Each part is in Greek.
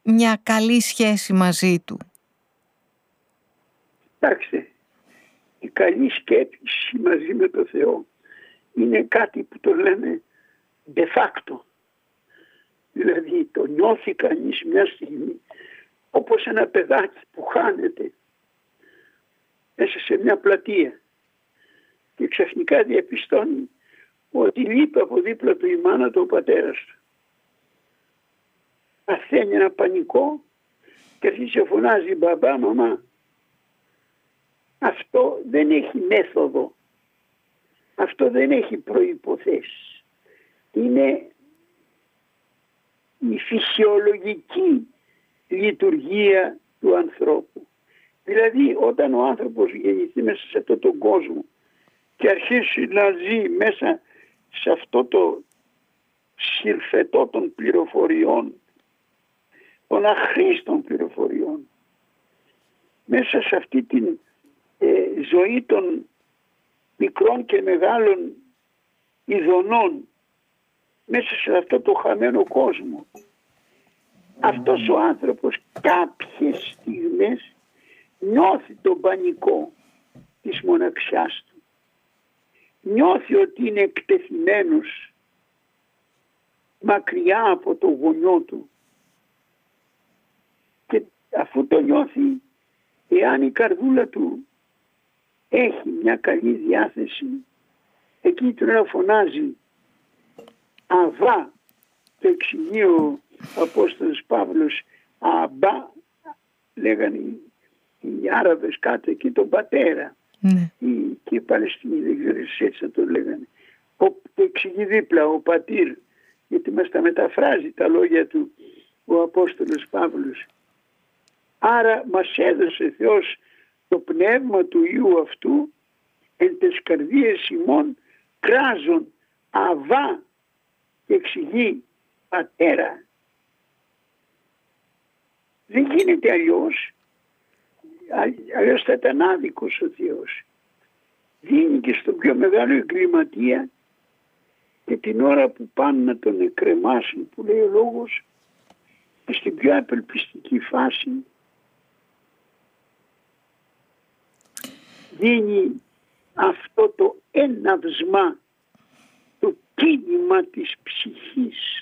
μια καλή σχέση μαζί του? Κοιτάξτε, η καλή σκέψη μαζί με το Θεό είναι κάτι που το λένε de facto. Δηλαδή το νιώθει κανείς μια στιγμή όπως ένα παιδάκι που χάνεται μέσα σε μια πλατεία και ξαφνικά διαπιστώνει ότι λείπει από δίπλα του η μάνα του, ο πατέρας του. Παθαίνει ένα πανικό και αρχίζει να φωνάζει μπαμπά, μαμά. Αυτό δεν έχει μέθοδο. Αυτό δεν έχει προϋποθέσεις. Είναι η φυσιολογική λειτουργία του ανθρώπου. Δηλαδή όταν ο άνθρωπος γεννηθεί μέσα σε αυτόν τον κόσμο και αρχίσει να ζει μέσα σε αυτό το συρφετό των πληροφοριών, των αχρήστων πληροφοριών, μέσα σε αυτή την ζωή των μικρών και μεγάλων ειδονών, μέσα σε αυτό το χαμένο κόσμο, αυτός ο άνθρωπος κάποιες στιγμές νιώθει τον πανικό της μοναξιάς του. Νιώθει ότι είναι εκτεθειμένος μακριά από το γονιό του. Και αφού το νιώθει, εάν η καρδούλα του έχει μια καλή διάθεση, εκεί τώρα φωνάζει Αβά, το εξηγεί ο Απόστολος Παύλος, Αμπά, λέγανε οι Άραβες κάτω εκεί, τον πατέρα. Ναι. Και οι Παλαιστινοί, δεν ξέρω έτσι να το λέγανε. Το εξηγεί δίπλα ο πατήρ, γιατί μας τα μεταφράζει τα λόγια του ο Απόστολος Παύλος. Άρα μας έδωσε Θεός το πνεύμα του Υιού αυτού εν τες καρδίες ημών κράζον Αβά, και εξηγεί πατέρα. Δεν γίνεται αλλιώς. Αλλιώς θα ήταν άδικος ο Θεός. Δίνει και στον πιο μεγάλο εγκληματία και την ώρα που πάνε να τον εκκρεμάσουν, που λέει ο λόγος, και στην πιο απελπιστική φάση δίνει αυτό το έναυσμα, το κίνημα της ψυχής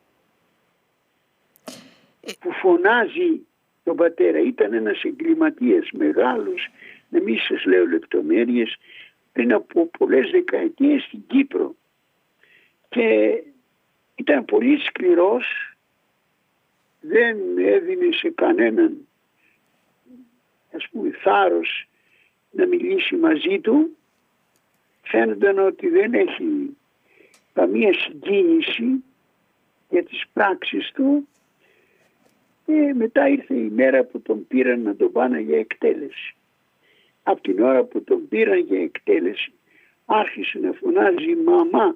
που φωνάζει τον πατέρα. Ήταν ένας εγκληματίας μεγάλος, να μην σας λέω λεπτομέρειες, πριν από πολλές δεκαετίες στην Κύπρο, και ήταν πολύ σκληρός, δεν έδινε σε κανέναν, ας πούμε, θάρρος να μιλήσει μαζί του. Φαίνονταν ότι δεν έχει καμία συγκίνηση για τις πράξεις του. Και μετά ήρθε η μέρα που τον πήραν να τον πάνε για εκτέλεση. Από την ώρα που τον πήραν για εκτέλεση άρχισε να φωνάζει μαμά.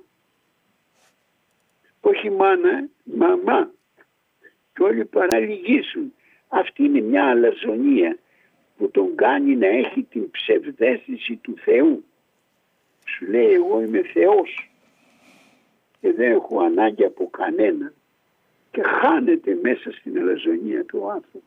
Όχι μάνα, μαμά. Και όλοι παραλυγίσουν. Αυτή είναι μια αλαζονία που τον κάνει να έχει την ψευδαίσθηση του Θεού. Σου λέει εγώ είμαι Θεός και δεν έχω ανάγκη από κανέναν, και χάνεται μέσα στην αλαζονία του άνθρωπο.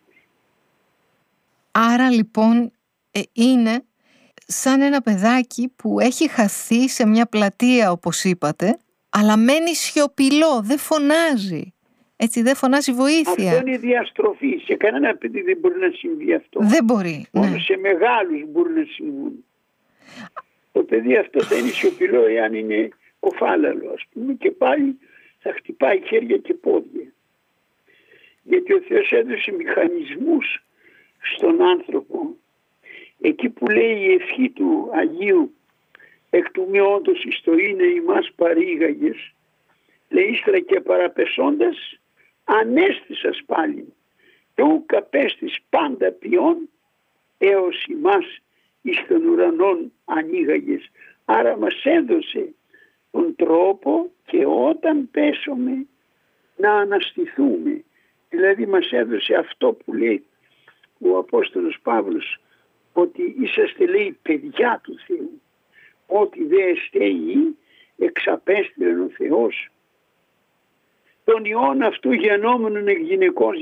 Άρα λοιπόν είναι σαν ένα παιδάκι που έχει χαθεί σε μια πλατεία, όπως είπατε, αλλά μένει σιωπηλό, δεν φωνάζει. Έτσι, δεν φωνάζει βοήθεια. Αυτό είναι διαστροφή. Σε κανένα παιδί δεν μπορεί να συμβεί αυτό. Δεν μπορεί. Μόνο ναι. σε μεγάλους μπορεί να συμβούν. Το παιδί αυτό θα είναι σιωπηλό εάν είναι κοφάλαλο, ας πούμε, και πάλι θα χτυπάει χέρια και πόδια. Γιατί ο Θεός έδωσε μηχανισμούς στον άνθρωπο. Εκεί που λέει η ευχή του Αγίου εκ του μειόντος εις το είναι ημάς παρήγαγες, λέει ύστερα και παραπεσώντας ανέστησας πάλι και ουκ απέστης πάντα ποιόν έως ημάς εις των ουρανών ανοίγαγες. Άρα μας έδωσε τον τρόπο και όταν πέσουμε να αναστηθούμε. Δηλαδή μας έδωσε αυτό που λέει ο Απόστολος Παύλος, ότι είσαστε, λέει, παιδιά του Θεού. Ότι δε εστέει εξαπέστειλεν ο Θεός. Τον Υιόν αυτού γεννόμενον εκ γυναικός